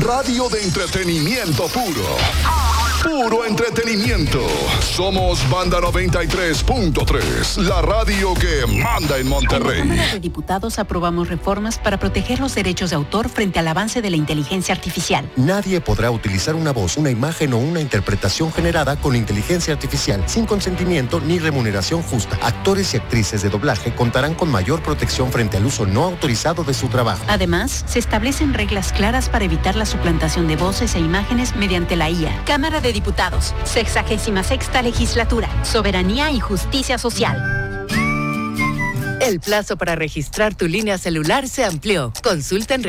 Radio de entretenimiento puro. Puro entretenimiento. Somos Banda 93.3, la radio que manda en Monterrey. En la Cámara de Diputados aprobamos reformas para proteger los derechos de autor frente al avance de la inteligencia artificial. Nadie podrá utilizar una voz, una imagen o una interpretación generada con inteligencia artificial sin consentimiento ni remuneración justa. Actores y actrices de doblaje contarán con mayor protección frente al uso no autorizado de su trabajo. Además, se establecen reglas claras para evitar la suplantación de voces e imágenes mediante la IA. Cámara de Diputados, 66ª Legislatura, Soberanía y Justicia Social. El plazo para registrar tu línea celular se amplió. Consulta en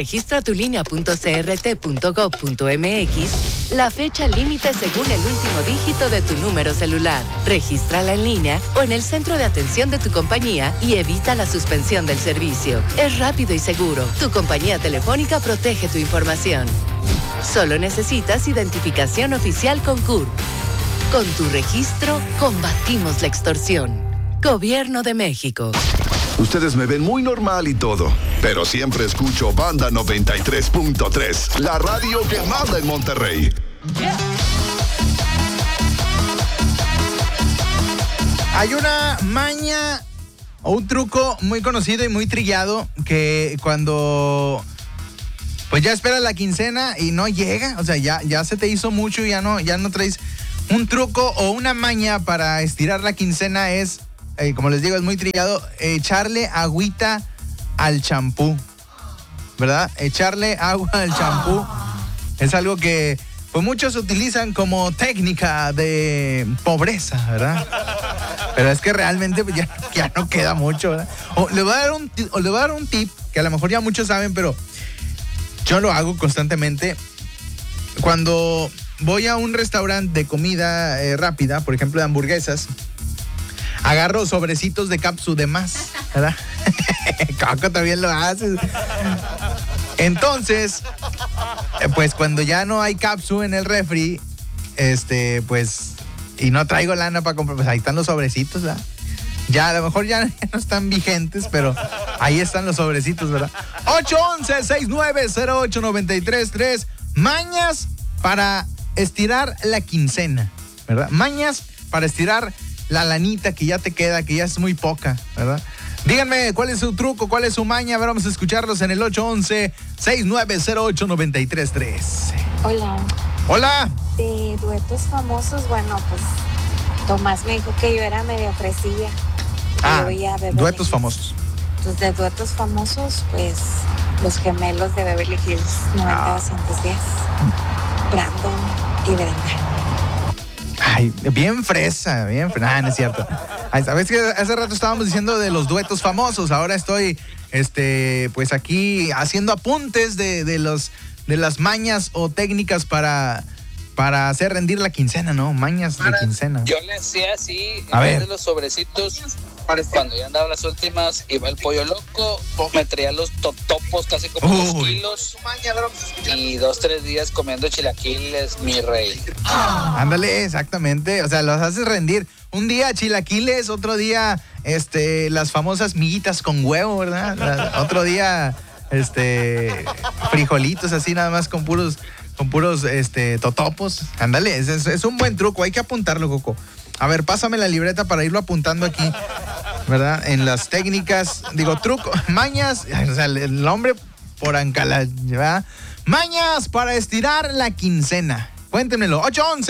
registratulinea.crt.gov.mx la fecha límite según el último dígito de tu número celular. Regístrala en línea o en el centro de atención de tu compañía y evita la suspensión del servicio. Es rápido y seguro. Tu compañía telefónica protege tu información. Solo necesitas identificación oficial con CURP. Con tu registro, combatimos la extorsión. Gobierno de México. Ustedes me ven muy normal y todo, pero siempre escucho Banda 93.3, la radio que manda en Monterrey. Hay una maña o un truco muy conocido y muy trillado que cuando pues ya esperas la quincena y no llega, o sea, ya se te hizo mucho y ya no traes un truco o una maña para estirar la quincena es, como les digo, es muy trillado, echarle agüita al champú, ¿verdad? Echarle agua al champú es algo que pues muchos utilizan como técnica de pobreza, ¿verdad? Pero es que realmente pues, ya no queda mucho, ¿verdad? Le voy a dar un tip que a lo mejor ya muchos saben, pero yo lo hago constantemente. Cuando voy a un restaurante de comida rápida, por ejemplo de hamburguesas, agarro sobrecitos de cápsula de más, ¿verdad? Coco también lo hace. Entonces, pues cuando ya no hay cápsula en el refri, pues, y no traigo lana para comprar, pues ahí están los sobrecitos, ¿verdad? Ya, a lo mejor ya no están vigentes, pero ahí están los sobrecitos, ¿verdad? 811-6908-933. Mañas para estirar la quincena, ¿verdad? Mañas para estirar la lanita que ya te queda, que ya es muy poca, ¿verdad? Díganme, ¿cuál es su truco? ¿Cuál es su maña? A ver, vamos a escucharlos en el 811-6908-933. Hola. Hola. De duetos famosos, bueno, pues Tomás me dijo que yo era medio fresilla. Duetos famosos. Pues de duetos famosos, pues los gemelos de Beverly Hills 90210. Brandon y Brenda. Ay, bien fresa, no es cierto. Ay, sabes que hace rato estábamos diciendo de los duetos famosos, ahora estoy, pues aquí haciendo apuntes de las mañas o técnicas para hacer rendir la quincena, ¿no? Mañas de quincena. Yo le hacía así, a ver, de los sobrecitos, cuando ya andaba las últimas, iba el pollo loco, me traía los totopos casi como 2 kilos, y 2-3 días comiendo chilaquiles, mi rey. Ándale, exactamente, o sea, los haces rendir. Un día chilaquiles, otro día, las famosas miguitas con huevo, ¿verdad? Otro día, frijolitos así nada más con puros totopos. Ándale, es un buen truco, hay que apuntarlo, Coco. A ver, pásame la libreta para irlo apuntando aquí, ¿verdad? En las técnicas, truco, mañas, o sea, el nombre por ancala, ¿verdad? Mañas para estirar la quincena. Cuéntenmelo,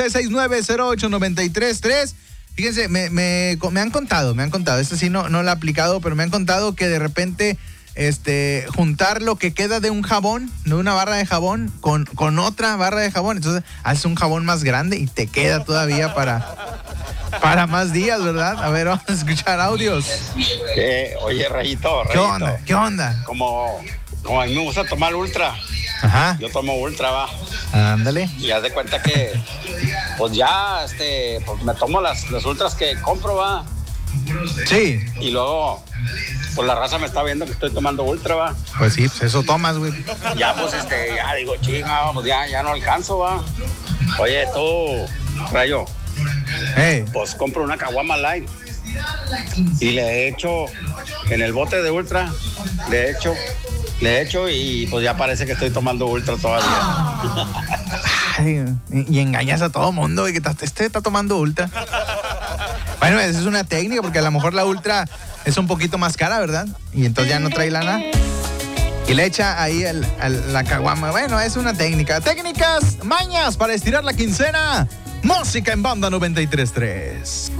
811-6908-933. Fíjense, me han contado, esto sí no lo he aplicado, pero me han contado que de repente juntar lo que queda de un jabón, de una barra de jabón, con otra barra de jabón. Entonces haces un jabón más grande y te queda todavía para más días, ¿verdad? A ver, vamos a escuchar audios. Oye, Rayito. ¿Qué onda? Como a mí me gusta tomar Ultra. Ajá. Yo tomo Ultra, va. Ándale. Y haz de cuenta que, pues ya, pues me tomo las Ultras que compro, va. Sí. Y luego, pues la raza me está viendo que estoy tomando Ultra, va. Pues sí, pues eso tomas, güey. Ya, pues, ya digo, chinga, pues ya no alcanzo, va. Oye, tú, Rayo. Pues compro una caguama light y le echo en el bote de Ultra, le echo Le echo y pues ya parece que estoy tomando Ultra todavía. Ay, y engañas a todo mundo que está tomando Ultra. Bueno, esa es una técnica porque a lo mejor la Ultra es un poquito más cara, ¿verdad? Y entonces ya no trae lana. Y le echa ahí la caguama. Bueno, es una técnica. Técnicas, mañas para estirar la quincena. Música en Banda 93.3.